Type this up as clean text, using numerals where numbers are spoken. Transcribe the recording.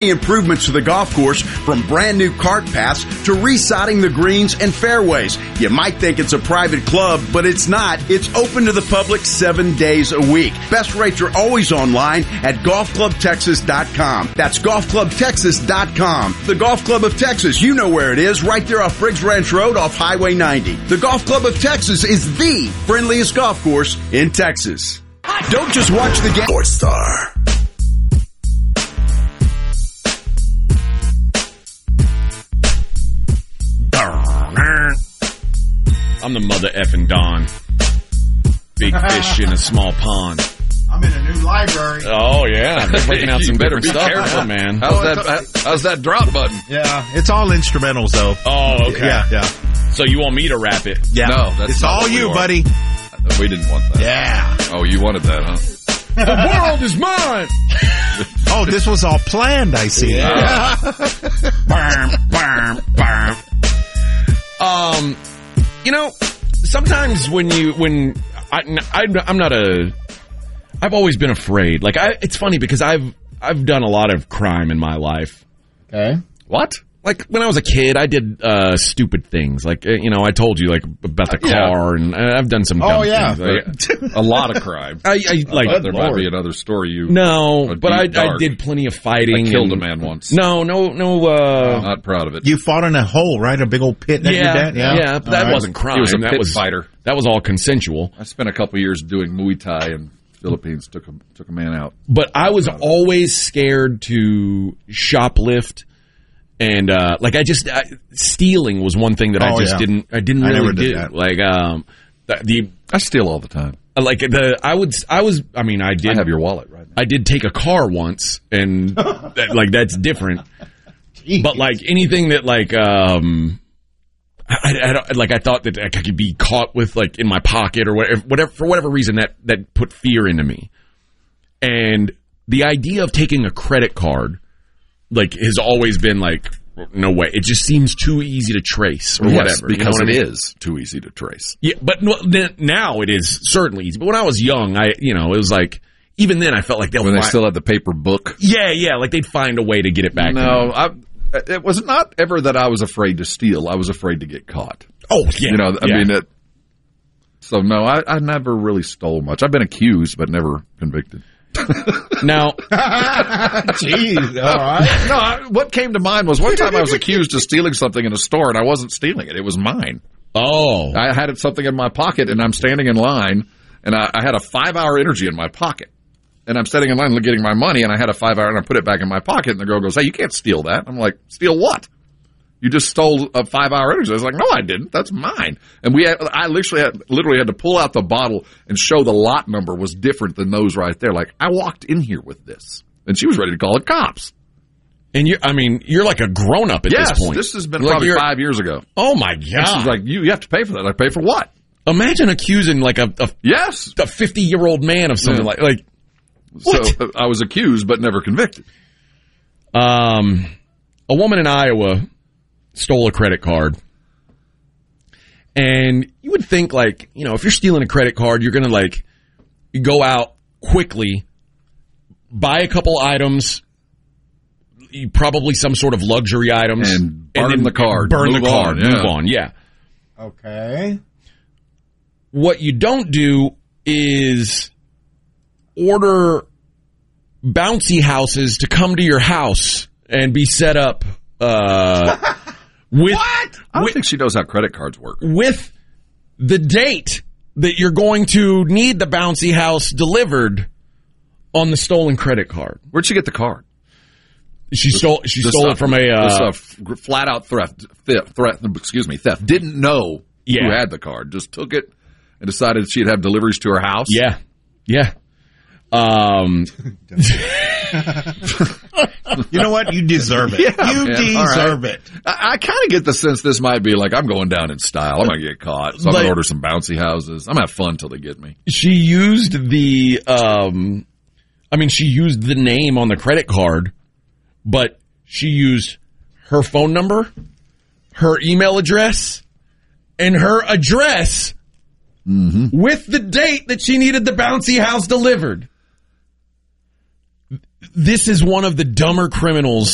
Improvements to the golf course, from brand new cart paths to resodding the greens and fairways. You might think it's a private club, but it's not. It's open to the public 7 days a week. Best rates are always online at golfclubtexas.com. That's golfclubtexas.com. The Golf Club of Texas, you know where it is, right there off Briggs Ranch Road off Highway 90. The Golf Club of Texas is the friendliest golf course in Texas. Don't just watch the game. Sports Star. I'm the mother effing Don. Big fish in a small pond. I'm in a new library. Oh, yeah. They're breaking out some different stuff. Careful, man. How's that drop button? Yeah, it's all instrumentals, though. Oh, okay. Yeah. So you want me to rap it? Yeah. No, that's it's not all you, buddy. We didn't want that. Yeah. Oh, you wanted that, huh? The world is mine. Oh, this was all planned, I see. Yeah. You know, sometimes I've always been afraid. Like, it's funny because I've done a lot of crime in my life. Okay. What? Like, when I was a kid, I did stupid things. Like, I told you, like, about the car, and I've done some dumb things. Like, a lot of crime. There might be another story but I did plenty of fighting. I killed a man once. No. Not proud of it. You fought in a hole, right? A big old pit next to your dad? Yeah, but that wasn't crime. He was a pit fighter. That was all consensual. I spent a couple years doing Muay Thai in the Philippines, took a man out. But I was always scared to shoplift. And, stealing was one thing that I didn't really do. That. Like, I steal all the time. I did. I have your wallet right now. I did take a car once, and that's different. Jeez. But like anything that I thought that I could be caught with like in my pocket or whatever for whatever reason that put fear into me. And the idea of taking a credit card has always been like, no way. It just seems too easy to trace or whatever. Because it is too easy to trace. Yeah, but now it is certainly easy. But when I was young, it was like, even then I felt like when they still had the paper book. Yeah, like they'd find a way to get it back. No, it was not ever that I was afraid to steal. I was afraid to get caught. Oh, yeah. So no, I never really stole much. I've been accused, but never convicted. Now, jeez, all right. No, what came to mind was one time I was accused of stealing something in a store, and I wasn't stealing it. It was mine. Oh. I had something in my pocket, and I'm standing in line, and I had a 5-hour energy in my pocket. And I'm standing in line getting my money, and I had a 5-hour, and I put it back in my pocket, and the girl goes, "Hey, you can't steal that." I'm like, "Steal what? You just stole a 5-hour energy." I was like, "No, I didn't. That's mine." And I literally had to pull out the bottle and show the lot number was different than those right there. Like, I walked in here with this, and she was ready to call the cops. And you're like a grown up at this point. This has been probably 5 years ago. Oh my God! And she's like, you have to pay for that. I pay for what? Imagine accusing like a 50-year-old man of something like. What? So I was accused but never convicted. A woman in Iowa stole a credit card. And you would think, if you're stealing a credit card, you're going to, you go out quickly, buy a couple items, probably some sort of luxury items. And burn the card. Move on, yeah. Okay. What you don't do is order bouncy houses to come to your house and be set up with what? I don't think she knows how credit cards work. With the date that you're going to need the bouncy house delivered on the stolen credit card. Where'd she get the card? She stole it from a flat out theft. Didn't know who had the card. Just took it and decided she'd have deliveries to her house. Yeah. You know what? You deserve it. Yeah, you deserve it. I kind of get the sense this might be like, I'm going down in style. I'm going to get caught. So I'm going to order some bouncy houses. I'm going to have fun till they get me. She used she used the name on the credit card, but she used her phone number, her email address, and her address with the date that she needed the bouncy house delivered. This is one of the dumber criminals